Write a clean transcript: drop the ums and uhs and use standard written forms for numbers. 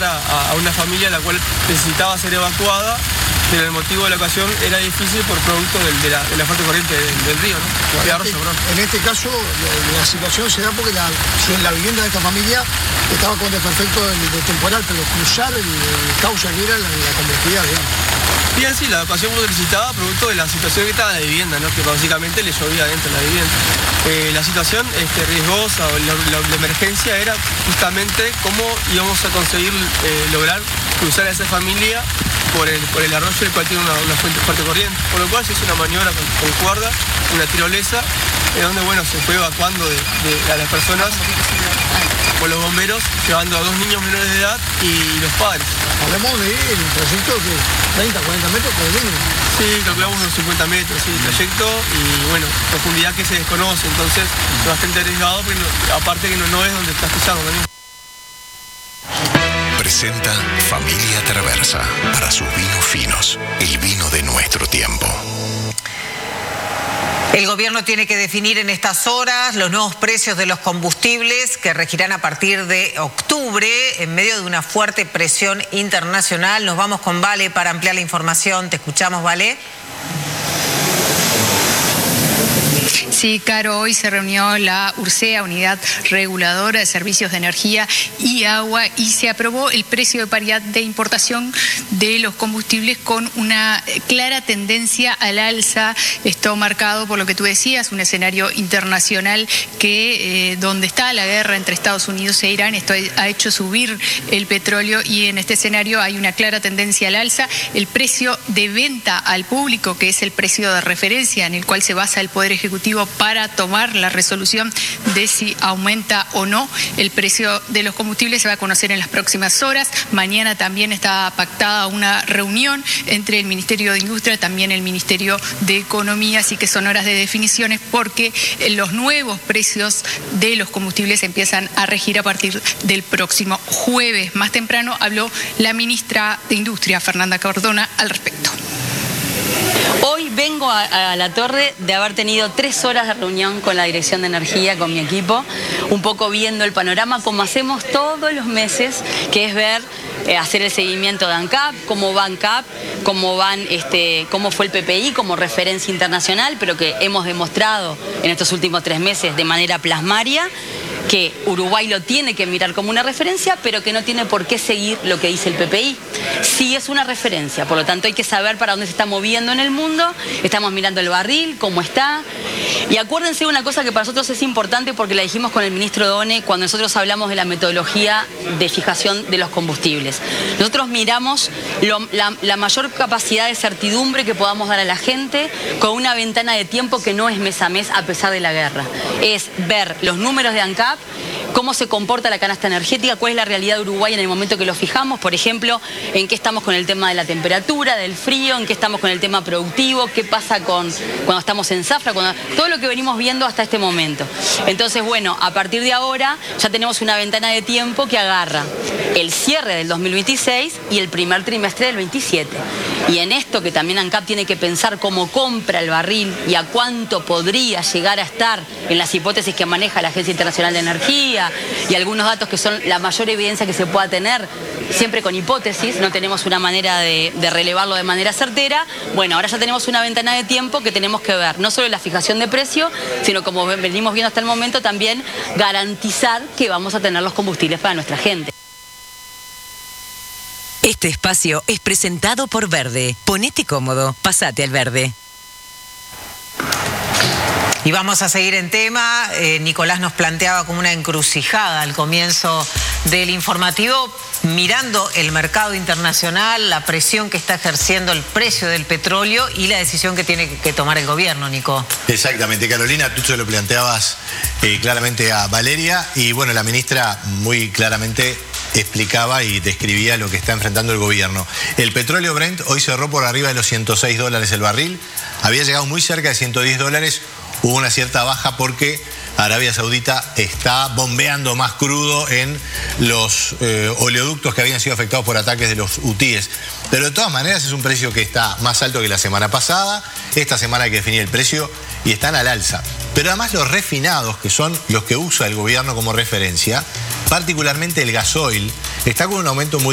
a una familia la cual necesitaba ser evacuada, pero el motivo de la ocasión era difícil por producto de la fuerte corriente del río, ¿no? En este caso, la situación se da porque la vivienda de esta familia estaba con desperfecto de temporal, pero cruzar el cauce que era la complejidad, digamos. Bien, sí, la evacuación fue solicitada producto de la situación que estaba en la vivienda, ¿no? Que básicamente le llovía dentro de la vivienda. La situación riesgosa o la emergencia era justamente cómo íbamos a conseguir lograr cruzar a esa familia por el arroyo, el cual tiene una fuerte corriente. Por lo cual se hizo una maniobra con cuerda, una tirolesa, donde bueno, se fue evacuando a las personas con los bomberos, llevando a 2 niños menores de edad y los padres. Hablamos de un trayecto de 30, 40 metros por mínimo. Sí, calculamos unos 50 metros, sí, trayecto y bueno, profundidad que se desconoce, entonces es bastante arriesgado, pero aparte que no es donde estás pisando también. Presenta Familia Traversa, para sus vinos finos, el vino de nuestro tiempo. El gobierno tiene que definir en estas horas los nuevos precios de los combustibles que regirán a partir de octubre en medio de una fuerte presión internacional. Nos vamos con Vale para ampliar la información. Te escuchamos, Vale. Sí, Caro, hoy se reunió la URSEA, Unidad Reguladora de Servicios de Energía y Agua, y se aprobó el precio de paridad de importación de los combustibles con una clara tendencia al alza. Esto marcado por lo que tú decías, un escenario internacional que donde está la guerra entre Estados Unidos e Irán, esto ha hecho subir el petróleo y en este escenario hay una clara tendencia al alza. El precio de venta al público, que es el precio de referencia en el cual se basa el Poder Ejecutivo para tomar la resolución de si aumenta o no el precio de los combustibles, se va a conocer en las próximas horas. Mañana también está pactada una reunión entre el Ministerio de Industria, también el Ministerio de Economía, así que son horas de definiciones porque los nuevos precios de los combustibles empiezan a regir a partir del próximo jueves. Más temprano habló la ministra de Industria, Fernanda Cardona, al respecto. Hoy vengo a la Torre de haber tenido 3 horas de reunión con la Dirección de Energía, con mi equipo, un poco viendo el panorama como hacemos todos los meses, que es ver, hacer el seguimiento de ANCAP, cómo va ANCAP, cómo fue el PPI como referencia internacional, pero que hemos demostrado en estos últimos 3 meses de manera plasmaria que Uruguay lo tiene que mirar como una referencia, pero que no tiene por qué seguir lo que dice el PPI. Sí es una referencia, por lo tanto hay que saber para dónde se está moviendo en el mundo. Estamos mirando el barril, cómo está. Y acuérdense una cosa que para nosotros es importante porque la dijimos con el ministro Done cuando nosotros hablamos de la metodología de fijación de los combustibles. Nosotros miramos la mayor capacidad de certidumbre que podamos dar a la gente con una ventana de tiempo que no es mes a mes a pesar de la guerra. Es ver los números de ANCAP, cómo se comporta la canasta energética, cuál es la realidad de Uruguay en el momento que lo fijamos, por ejemplo, en qué estamos con el tema de la temperatura, del frío, en qué estamos con el tema productivo, qué pasa cuando estamos en zafra, todo lo que venimos viendo hasta este momento. Entonces, bueno, a partir de ahora ya tenemos una ventana de tiempo que agarra el cierre del 2026 y el primer trimestre del 27. Y en esto que también ANCAP tiene que pensar cómo compra el barril y a cuánto podría llegar a estar en las hipótesis que maneja la Agencia Internacional de Energía y algunos datos que son la mayor evidencia que se pueda tener, siempre con hipótesis, no tenemos una manera de relevarlo de manera certera. Bueno, ahora ya tenemos una ventana de tiempo que tenemos que ver, no solo la fijación de precio, sino como venimos viendo hasta el momento, también garantizar que vamos a tener los combustibles para nuestra gente. Este espacio es presentado por Verde. Ponete cómodo, pasate al Verde. Y vamos a seguir en tema. Nicolás nos planteaba como una encrucijada al comienzo del informativo, mirando el mercado internacional, la presión que está ejerciendo el precio del petróleo y la decisión que tiene que tomar el gobierno, Nico. Exactamente, Carolina, tú se lo planteabas claramente a Valeria y bueno, la ministra muy claramente explicaba y describía lo que está enfrentando el gobierno. El petróleo Brent hoy cerró por arriba de los $106 el barril, había llegado muy cerca de $110, hubo una cierta baja porque Arabia Saudita está bombeando más crudo en los oleoductos que habían sido afectados por ataques de los hutíes. Pero de todas maneras es un precio que está más alto que la semana pasada, esta semana hay que definir el precio y están al alza. Pero además los refinados, que son los que usa el gobierno como referencia, particularmente el gasoil, está con un aumento muy